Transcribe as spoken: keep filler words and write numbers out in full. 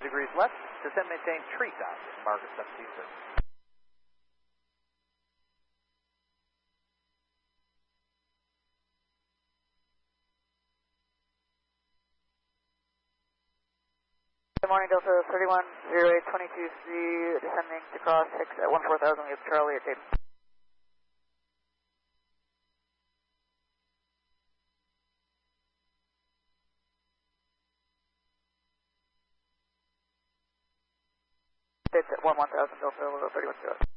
degrees left, descend maintain tree top, Margaret seventeen thirty. Good morning, Delta thirty-one zero eight twenty-two C, descending to cross six at one four thousand, we have Charlie at tape. It's at one one thousand, Delta thirty-one zero.